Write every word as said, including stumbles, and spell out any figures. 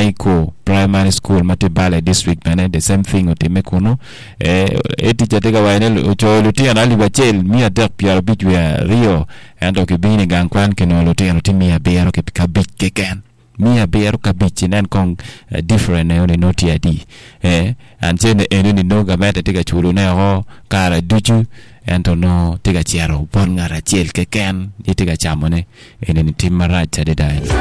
Maiko Primary School Matibale District mane the same thing otime kuno eh eti chatega waenel cholutia na libachel mia tek piaro bijwa Rio ando kibini gankwan kenolotia notimia bearo ke kabich keken mia bearo kabich nan kong uh, different ne oni noti adi eh anjene eni no gamete tiga chulu ne ho kara duju ento no tiga chiaro bon ngara chel keken itiga chamone eni timara chade dai